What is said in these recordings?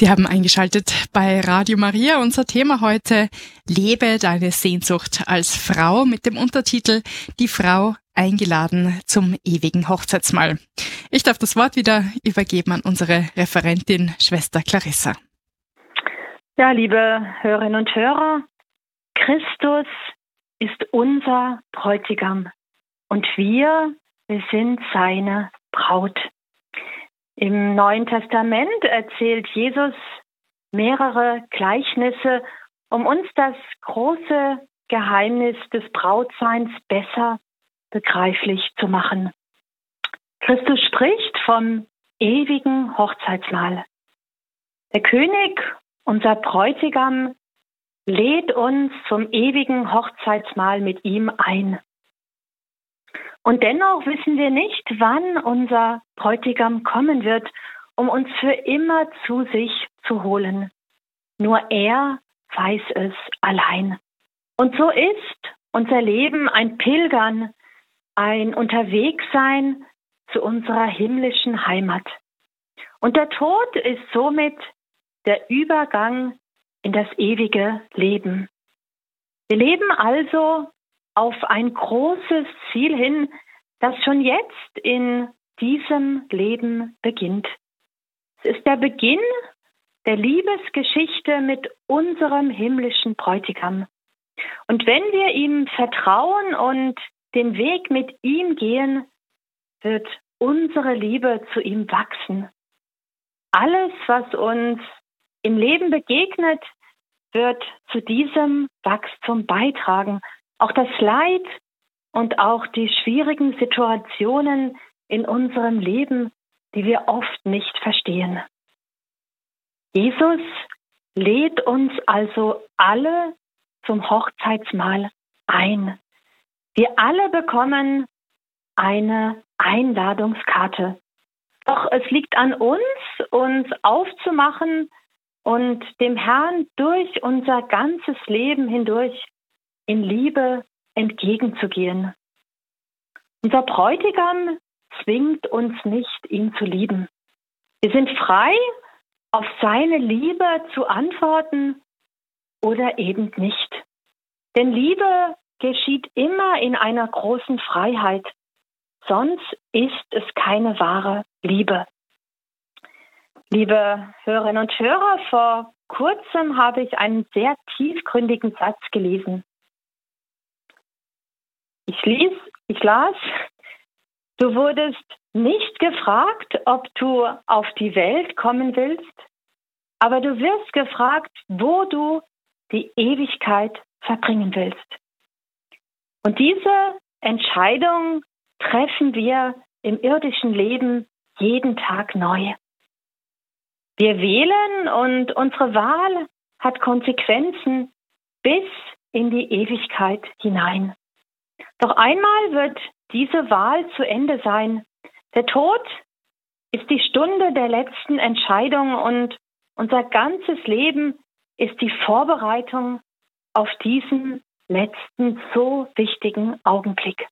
Sie haben eingeschaltet bei Radio Maria. Unser Thema heute: Lebe deine Sehnsucht als Frau, mit dem Untertitel Die Frau eingeladen zum ewigen Hochzeitsmahl. Ich darf das Wort wieder übergeben an unsere Referentin, Schwester Clarissa. Ja, liebe Hörerinnen und Hörer, Christus ist unser Bräutigam und wir sind seine Braut. Im Neuen Testament erzählt Jesus mehrere Gleichnisse, um uns das große Geheimnis des Brautseins besser begreiflich zu machen. Christus spricht vom ewigen Hochzeitsmahl. Der König, unser Bräutigam, lädt uns zum ewigen Hochzeitsmahl mit ihm ein. Und dennoch wissen wir nicht, wann unser Bräutigam kommen wird, um uns für immer zu sich zu holen. Nur er weiß es allein. Und so ist unser Leben ein Pilgern, ein Unterwegssein zu unserer himmlischen Heimat. Und der Tod ist somit der Übergang in das ewige Leben. Wir leben also auf ein großes Ziel hin, das schon jetzt in diesem Leben beginnt. Es ist der Beginn der Liebesgeschichte mit unserem himmlischen Bräutigam. Und wenn wir ihm vertrauen und den Weg mit ihm gehen, wird unsere Liebe zu ihm wachsen. Alles, was uns im Leben begegnet, wird zu diesem Wachstum beitragen. Auch das Leid und auch die schwierigen Situationen in unserem Leben, die wir oft nicht verstehen. Jesus lädt uns also alle zum Hochzeitsmahl ein. Wir alle bekommen eine Einladungskarte. Doch es liegt an uns, uns aufzumachen und dem Herrn durch unser ganzes Leben hindurch in Liebe entgegenzugehen. Unser Bräutigam zwingt uns nicht, ihn zu lieben. Wir sind frei, auf seine Liebe zu antworten oder eben nicht. Denn Liebe geschieht immer in einer großen Freiheit. Sonst ist es keine wahre Liebe. Liebe Hörerinnen und Hörer, vor kurzem habe ich einen sehr tiefgründigen Satz gelesen. Ich las, du wurdest nicht gefragt, ob du auf die Welt kommen willst, aber du wirst gefragt, wo du die Ewigkeit verbringen willst. Und diese Entscheidung treffen wir im irdischen Leben jeden Tag neu. Wir wählen und unsere Wahl hat Konsequenzen bis in die Ewigkeit hinein. Doch einmal wird diese Wahl zu Ende sein. Der Tod ist die Stunde der letzten Entscheidung und unser ganzes Leben ist die Vorbereitung auf diesen letzten so wichtigen Augenblick.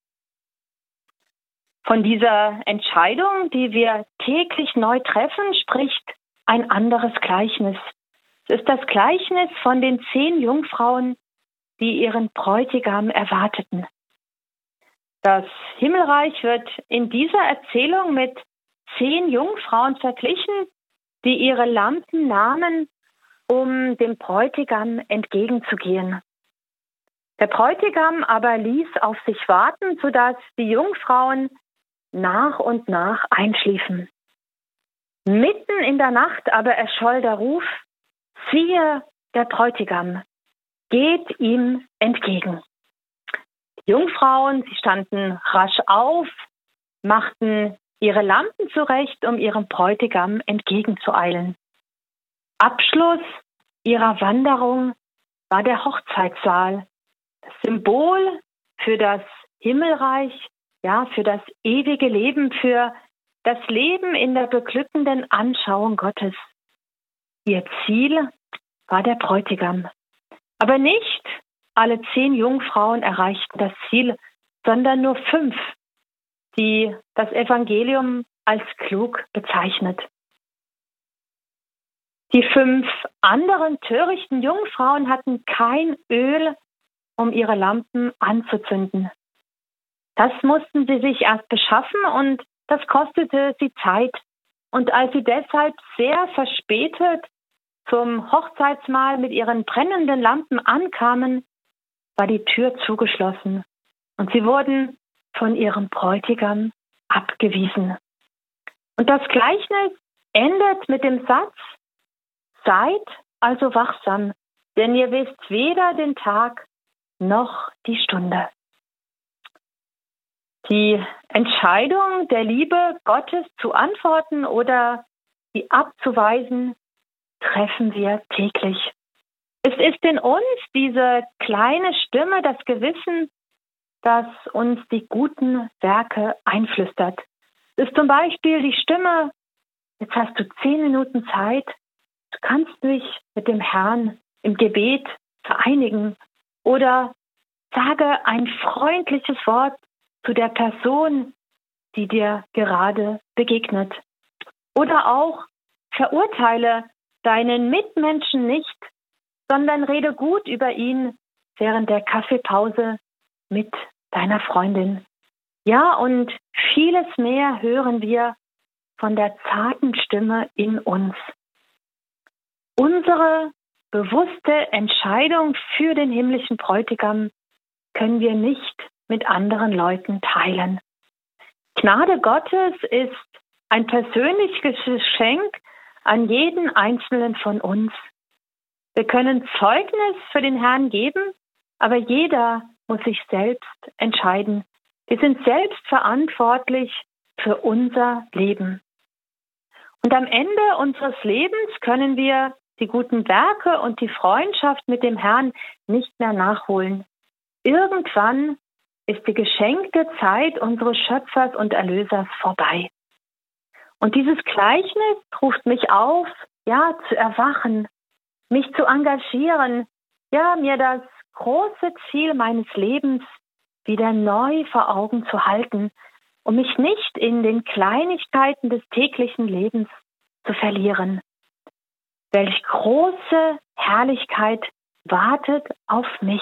Von dieser Entscheidung, die wir täglich neu treffen, spricht ein anderes Gleichnis. Es ist das Gleichnis von den 10 Jungfrauen, die ihren Bräutigam erwarteten. Das Himmelreich wird in dieser Erzählung mit 10 Jungfrauen verglichen, die ihre Lampen nahmen, um dem Bräutigam entgegenzugehen. Der Bräutigam aber ließ auf sich warten, sodass die Jungfrauen nach und nach einschliefen. Mitten in der Nacht aber erscholl der Ruf: Siehe, der Bräutigam, geht ihm entgegen. Die Jungfrauen, sie standen rasch auf, machten ihre Lampen zurecht, um ihrem Bräutigam entgegenzueilen. Abschluss ihrer Wanderung war der Hochzeitssaal, das Symbol für das Himmelreich, ja, für das ewige Leben, für das Leben in der beglückenden Anschauung Gottes. Ihr Ziel war der Bräutigam. Aber nicht alle 10 Jungfrauen erreichten das Ziel, sondern nur 5, die das Evangelium als klug bezeichnet. Die 5 anderen törichten Jungfrauen hatten kein Öl, um ihre Lampen anzuzünden. Das mussten sie sich erst beschaffen und das kostete sie Zeit. Und als sie deshalb sehr verspätet zum Hochzeitsmahl mit ihren brennenden Lampen ankamen, war die Tür zugeschlossen und sie wurden von ihrem Bräutigam abgewiesen. Und das Gleichnis endet mit dem Satz: Seid also wachsam, denn ihr wisst weder den Tag noch die Stunde. Die Entscheidung der Liebe Gottes zu antworten oder sie abzuweisen, treffen wir täglich. Es ist in uns diese kleine Stimme, das Gewissen, das uns die guten Werke einflüstert. Es ist zum Beispiel die Stimme: Jetzt hast du 10 Minuten Zeit, du kannst dich mit dem Herrn im Gebet vereinigen. Oder sage ein freundliches Wort zu der Person, die dir gerade begegnet. Oder auch verurteile deinen Mitmenschen nicht, sondern rede gut über ihn während der Kaffeepause mit deiner Freundin. Ja, und vieles mehr hören wir von der zarten Stimme in uns. Unsere bewusste Entscheidung für den himmlischen Bräutigam können wir nicht mit anderen Leuten teilen. Gnade Gottes ist ein persönliches Geschenk an jeden Einzelnen von uns. Wir können Zeugnis für den Herrn geben, aber jeder muss sich selbst entscheiden. Wir sind selbst verantwortlich für unser Leben. Und am Ende unseres Lebens können wir die guten Werke und die Freundschaft mit dem Herrn nicht mehr nachholen. Irgendwann ist die geschenkte Zeit unseres Schöpfers und Erlösers vorbei. Und dieses Gleichnis ruft mich auf, ja, zu erwachen, mich zu engagieren, ja, mir das große Ziel meines Lebens wieder neu vor Augen zu halten, um mich nicht in den Kleinigkeiten des täglichen Lebens zu verlieren. Welch große Herrlichkeit wartet auf mich.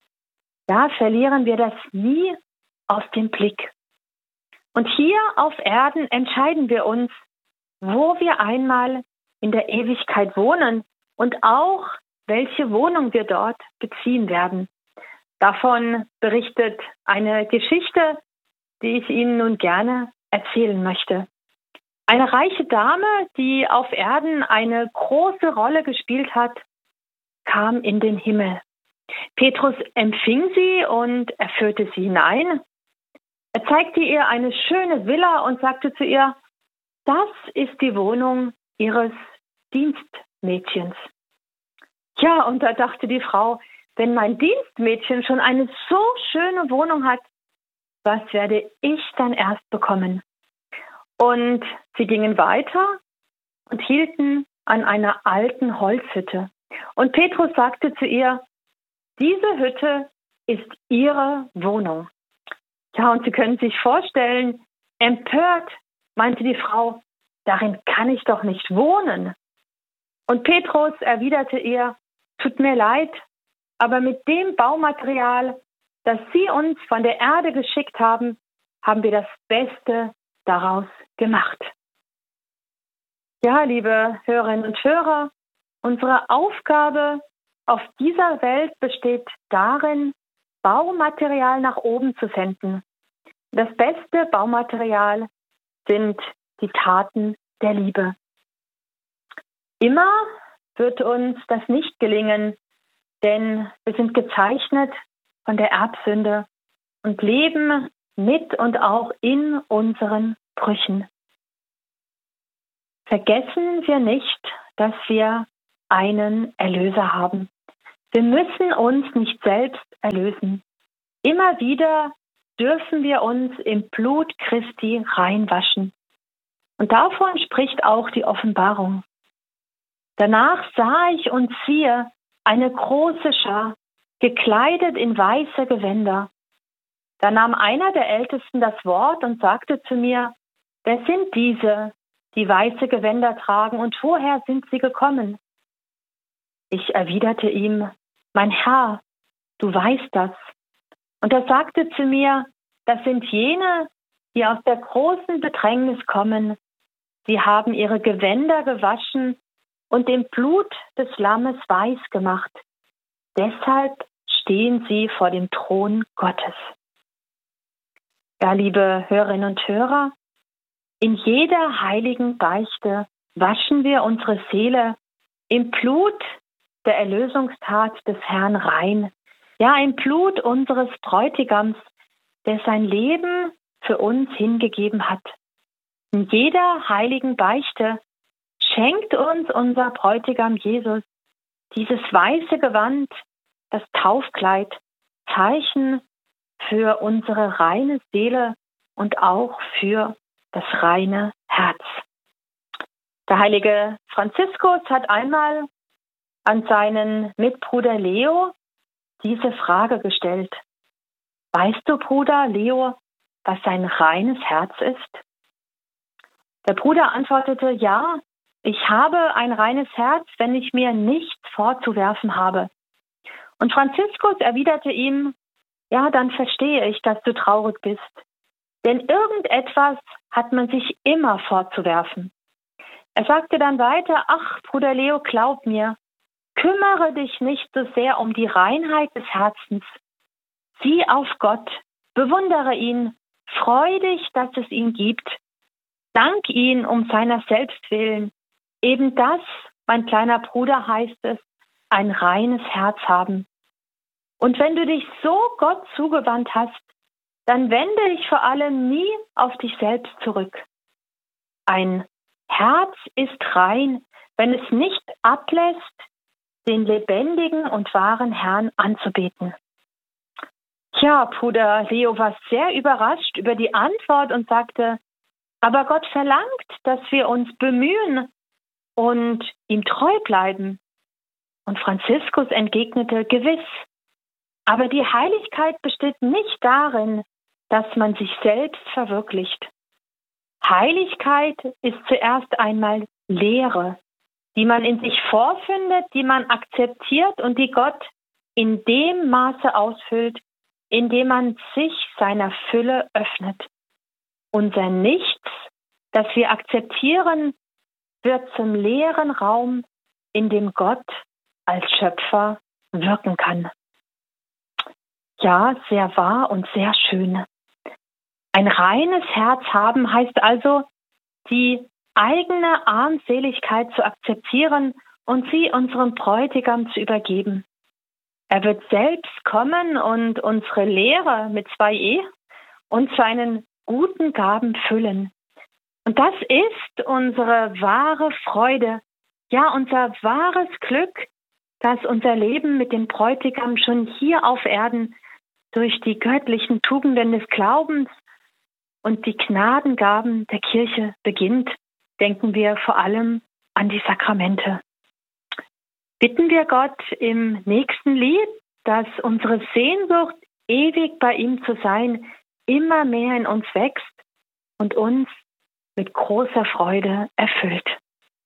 Ja, verlieren wir das nie aus dem Blick. Und hier auf Erden entscheiden wir uns, wo wir einmal in der Ewigkeit wohnen und auch, welche Wohnung wir dort beziehen werden. Davon berichtet eine Geschichte, die ich Ihnen nun gerne erzählen möchte. Eine reiche Dame, die auf Erden eine große Rolle gespielt hat, kam in den Himmel. Petrus empfing sie und er führte sie hinein. Er zeigte ihr eine schöne Villa und sagte zu ihr: Das ist die Wohnung Ihres Dienstmädchens. Ja, und da dachte die Frau, wenn mein Dienstmädchen schon eine so schöne Wohnung hat, was werde ich dann erst bekommen? Und sie gingen weiter und hielten an einer alten Holzhütte. Und Petrus sagte zu ihr: Diese Hütte ist Ihre Wohnung. Ja, und Sie können sich vorstellen, empört meinte die Frau: Darin kann ich doch nicht wohnen. Und Petrus erwiderte ihr: Tut mir leid, aber mit dem Baumaterial, das Sie uns von der Erde geschickt haben, haben wir das Beste daraus gemacht. Ja, liebe Hörerinnen und Hörer, unsere Aufgabe auf dieser Welt besteht darin, Baumaterial nach oben zu senden. Das beste Baumaterial sind die Taten der Liebe. Immer wird uns das nicht gelingen, denn wir sind gezeichnet von der Erbsünde und leben mit und auch in unseren Brüchen. Vergessen wir nicht, dass wir einen Erlöser haben. Wir müssen uns nicht selbst erlösen. Immer wieder dürfen wir uns im Blut Christi reinwaschen. Und davon spricht auch die Offenbarung. Danach sah ich und siehe eine große Schar, gekleidet in weiße Gewänder. Da nahm einer der Ältesten das Wort und sagte zu mir: Wer sind diese, die weiße Gewänder tragen, und woher sind sie gekommen? Ich erwiderte ihm: Mein Herr, du weißt das. Und er sagte zu mir: Das sind jene, die aus der großen Bedrängnis kommen. Sie haben ihre Gewänder gewaschen und dem Blut des Lammes weiß gemacht. Deshalb stehen sie vor dem Thron Gottes. Ja, liebe Hörerinnen und Hörer, in jeder heiligen Beichte waschen wir unsere Seele im Blut der Erlösungstat des Herrn rein. Ja, im Blut unseres Bräutigams, der sein Leben für uns hingegeben hat. In jeder heiligen Beichte schenkt uns unser Bräutigam Jesus dieses weiße Gewand, das Taufkleid, Zeichen für unsere reine Seele und auch für das reine Herz. Der heilige Franziskus hat einmal an seinen Mitbruder Leo diese Frage gestellt: Weißt du, Bruder Leo, was ein reines Herz ist? Der Bruder antwortete: Ja, ich habe ein reines Herz, wenn ich mir nichts vorzuwerfen habe. Und Franziskus erwiderte ihm: Ja, dann verstehe ich, dass du traurig bist. Denn irgendetwas hat man sich immer vorzuwerfen. Er sagte dann weiter: Ach, Bruder Leo, glaub mir, kümmere dich nicht so sehr um die Reinheit des Herzens. Sieh auf Gott, bewundere ihn, freu dich, dass es ihn gibt. Dank ihn um seiner selbst willen. Eben das, mein kleiner Bruder, heißt es, ein reines Herz haben. Und wenn du dich so Gott zugewandt hast, dann wende dich vor allem nie auf dich selbst zurück. Ein Herz ist rein, wenn es nicht ablässt, den lebendigen und wahren Herrn anzubeten. Tja, Bruder Leo war sehr überrascht über die Antwort und sagte: Aber Gott verlangt, dass wir uns bemühen und ihm treu bleiben. Und Franziskus entgegnete: Gewiss, aber die Heiligkeit besteht nicht darin, dass man sich selbst verwirklicht. Heiligkeit ist zuerst einmal Lehre, die man in sich vorfindet, die man akzeptiert und die Gott in dem Maße ausfüllt, in dem man sich seiner Fülle öffnet. Unser Nichts, das wir akzeptieren, wird zum leeren Raum, in dem Gott als Schöpfer wirken kann. Ja, sehr wahr und sehr schön. Ein reines Herz haben heißt also, die eigene Armseligkeit zu akzeptieren und sie unserem Bräutigam zu übergeben. Er wird selbst kommen und unsere Lehre mit 2 E und seinen guten Gaben füllen. Und das ist unsere wahre Freude, ja, unser wahres Glück, dass unser Leben mit dem Bräutigam schon hier auf Erden durch die göttlichen Tugenden des Glaubens und die Gnadengaben der Kirche beginnt. Denken wir vor allem an die Sakramente. Bitten wir Gott im nächsten Lied, dass unsere Sehnsucht, ewig bei ihm zu sein, immer mehr in uns wächst und uns mit großer Freude erfüllt.